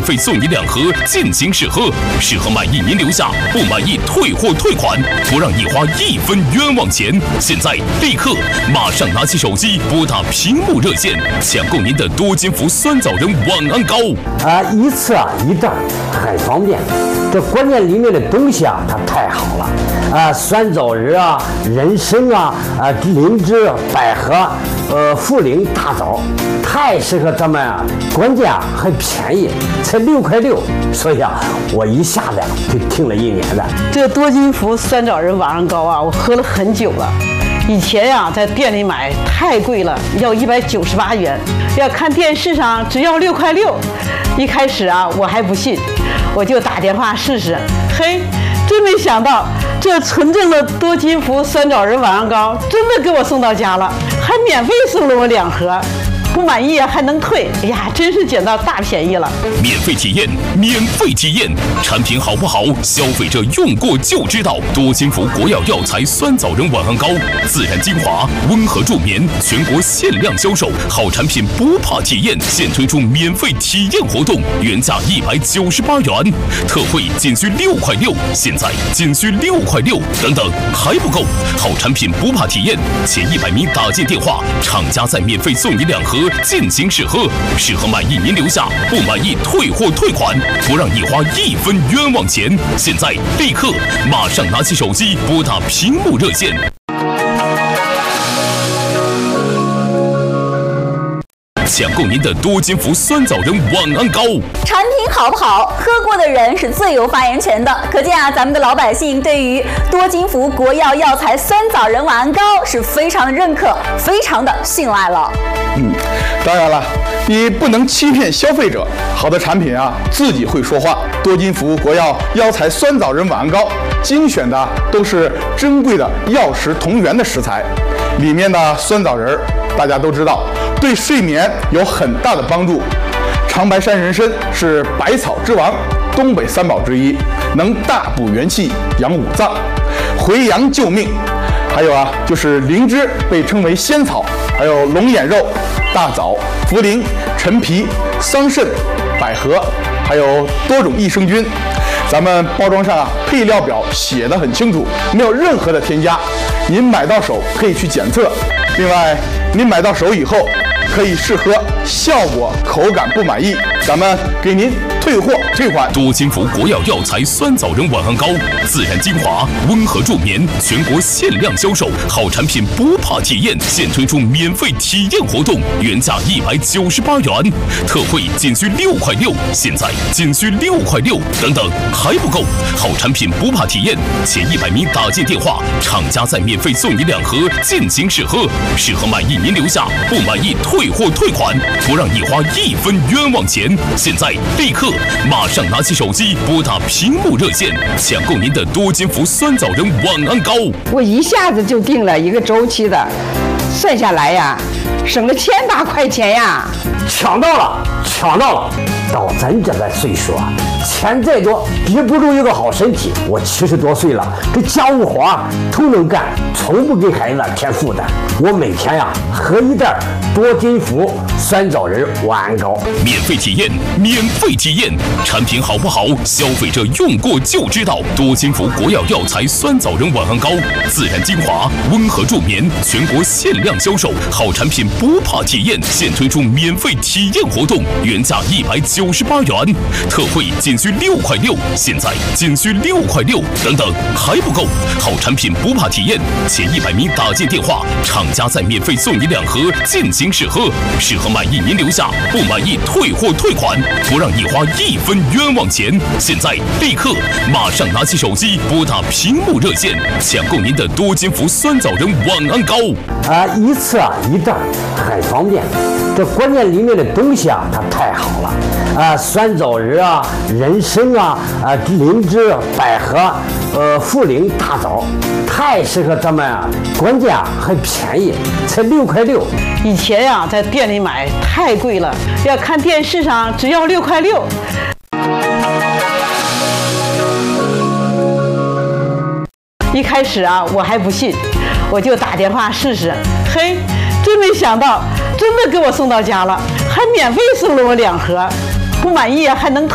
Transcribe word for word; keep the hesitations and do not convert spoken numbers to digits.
费送你两盒，尽情试喝。适合满意您留下，不满意退货退款，不让你花一分冤枉钱。现在立刻马上拿起手机，拨打屏幕热线，抢购您的多金福酸枣仁晚安膏。 啊，一次啊一袋，很方便。这关键里面的东西啊，它太好了。啊，酸枣仁啊，人参啊，啊，灵芝、百合，呃，茯苓、大枣，太适合咱们啊。关键啊还便宜，才六块六。所以啊，我一下子呀就听了一年的。 这个多金福酸枣仁晚安膏啊，我喝了很久了。以前呀、啊，在店里买太贵了，要一百九十八元，要看电视上只要六块六。一开始啊，我还不信，我就打电话试试。嘿，真没想到，这纯正的多金福酸枣仁晚安膏真的给我送到家了，还免费送了我两盒。不满意还能退，哎呀，真是捡到大便宜了！ 免费体验，免费体验，产品好不好？消费者用过就知道。多金福国药药材酸枣仁晚安膏，自然精华，温和助眠，全国限量销售，好产品不怕体验。现推出免费体验活动，原价一百九十八元，特惠仅需六块六，现在仅需六块六，等等还不够，好产品不怕体验，前一百名打进电话，厂家再免费送你两盒。尽情试喝，适合满意您留下，不满意退货退款，不让你花一分冤枉钱。现在立刻马上拿起手机，拨打屏幕热线。抢购您的多金福酸枣仁晚安膏， 产品好不好，喝过的人是最有发言权的。可见啊，咱们的老百姓对于多金福国药药材酸枣仁晚安膏是非常的认可，非常的信赖了。 嗯，当然了，你不能欺骗消费者，好的产品啊，自己会说话。多金福国药药材酸枣仁晚安膏，精选的都是珍贵的药食同源的食材，里面的酸枣仁大家都知道，对睡眠有很大的帮助。长白山人参是百草之王，东北三宝之一，能大补元气、养五脏、回阳救命。还有啊，就是灵芝被称为仙草，还有龙眼肉、大枣、茯苓、陈皮、桑葚、百合，还有多种益生菌。咱们包装上啊，配料表写得很清楚，没有任何的添加。您买到手可以去检测。另外，您买到手以后可以试喝，效果口感不满意，咱们给您退货退款。 多金福国药药材酸枣仁晚安膏，自然精华，温和助眠，全国限量销售，好产品不怕体验。现推出免费体验活动，原价一百九十八元，特惠仅需六块六，现在仅需六块六，等等还不够，好产品不怕体验，前一百名打进电话，厂家再免费送你两盒，尽情试喝。适合满意您留下，不满意退货退款，不让你花一分冤枉钱。现在立刻马上拿起手机，拨打屏幕热线，抢购您的多金福酸枣仁晚安膏。 我一下子就定了一个周期的，算下来呀，省了千把块钱呀！ 抢到了，抢到了！到咱这个岁数啊，钱再多也不如有个好身体。我七十多岁了，这家务活啊都能干，从不给孩子添负担。我每天呀喝一袋多金福酸枣仁晚安膏， 免费体验，免费体验，产品好不好？消费者用过就知道。多金福国药药材酸枣仁晚安膏，自然精华，温和助眠，全国限量销售，好产品不怕体验。现推出免费体验活动，原价一百九十八元，特惠仅需六块六，现在仅需六块六，等等还不够，好产品不怕体验，前一百名打进电话，厂家再免费送你两盒，尽情试喝。适合满意您留下，不满意退货退款，不让你花一分冤枉钱。现在立刻马上拿起手机，拨打屏幕热线，抢购您的多金福酸枣仁晚安膏。 啊，一次啊一袋，很方便。这关键里面的东西啊，它太好了。啊，酸枣仁啊，人参啊，啊，灵芝、百合，呃，茯苓、大枣，太适合咱们啊。关键啊还便宜，才六块六。 以前呀、啊，在店里买太贵了，要看电视上只要六块六。一开始啊，我还不信，我就打电话试试。嘿，真没想到，真的给我送到家了，还免费送了我两盒，不满意还能退。